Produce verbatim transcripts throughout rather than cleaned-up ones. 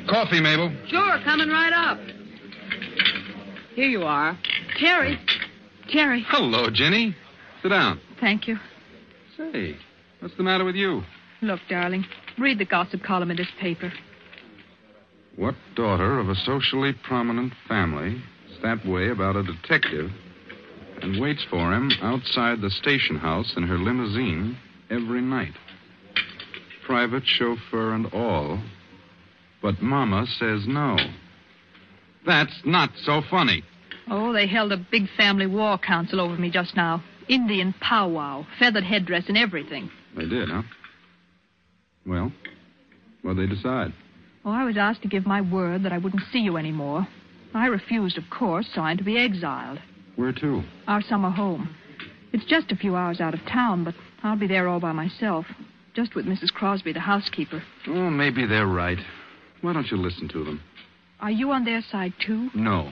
Coffee, Mabel. Sure, coming right up. Here you are. Terry. Terry. Hello, Jenny. Sit down. Thank you. Say, what's the matter with you? Look, darling, read the gossip column in this paper. What daughter of a socially prominent family is that way about a detective and waits for him outside the station house in her limousine every night? Private chauffeur and all. But Mama says no. That's not so funny. Oh, they held a big family war council over me just now. Indian powwow, feathered headdress and everything. They did, huh? Well, what'd they decide? Oh, I was asked to give my word that I wouldn't see you anymore. I refused, of course, so I'm to be exiled. Where to? Our summer home. It's just a few hours out of town, but I'll be there all by myself. Just with Missus Crosby, the housekeeper. Oh, maybe they're right. Why don't you listen to them? Are you on their side, too? No.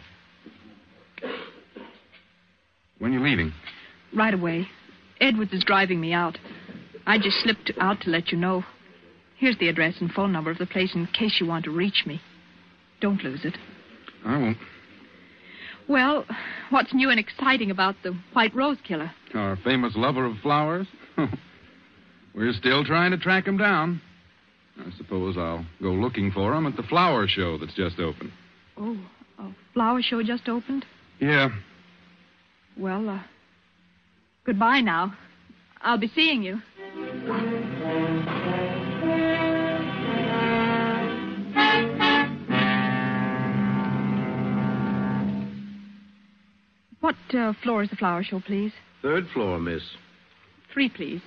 When are you leaving? Right away. Edwards is driving me out. I just slipped out to let you know. Here's the address and phone number of the place in case you want to reach me. Don't lose it. I won't. Well, what's new and exciting about the White Rose Killer? Our famous lover of flowers? We're still trying to track him down. I suppose I'll go looking for him at the flower show that's just opened. Oh, a flower show just opened? Yeah. Well, uh, goodbye now. I'll be seeing you. What uh, floor is the flower show, please? Third floor, miss. Three, please.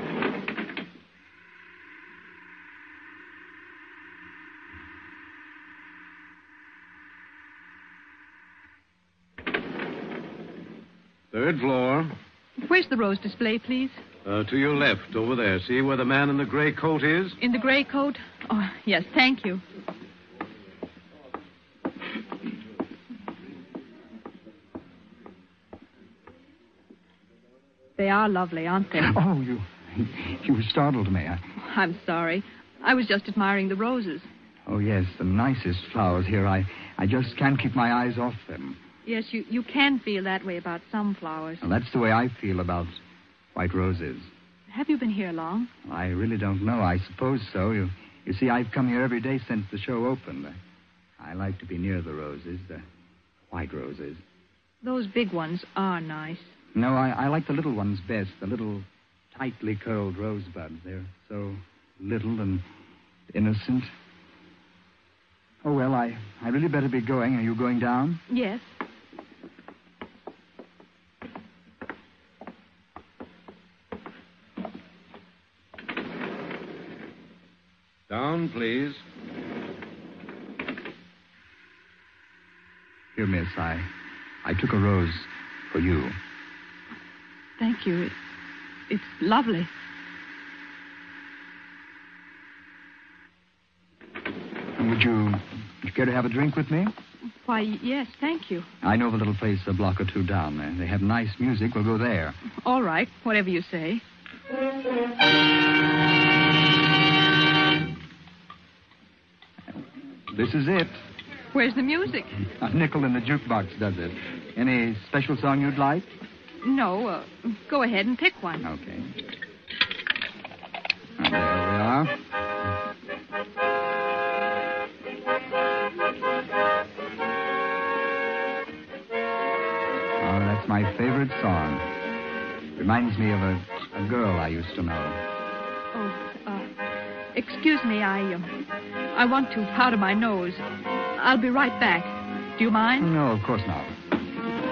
Third floor. Where's the rose display, please? Uh, to your left, over there. See where the man in the gray coat is? In the gray coat? Oh, yes, thank you. They are lovely, aren't they? Oh, you you startled me. I... I'm sorry. I was just admiring the roses. Oh, yes, the nicest flowers here. I, I just can't keep my eyes off them. Yes, you, you can feel that way about some flowers. Well, that's the way I feel about white roses. Have you been here long? I really don't know. I suppose so. You, you see, I've come here every day since the show opened. I, I like to be near the roses, the white roses. Those big ones are nice. No, I, I like the little ones best, the little tightly curled rosebuds. They're so little and innocent. Oh, well, I, I really better be going. Are you going down? Yes. Down, please. Here, miss, I, I took a rose for you. Thank you. It, it's lovely. Would you, would you care to have a drink with me? Why, yes, thank you. I know of a little place a block or two down there. They have nice music. We'll go there. All right, whatever you say. This is it. Where's the music? A nickel in the jukebox does it. Any special song you'd like? No, uh, go ahead and pick one. Okay. And there we are. Oh, that's my favorite song. Reminds me of a, a girl I used to know. Oh, uh, excuse me, I, um, I want to powder my nose. I'll be right back. Do you mind? No, of course not.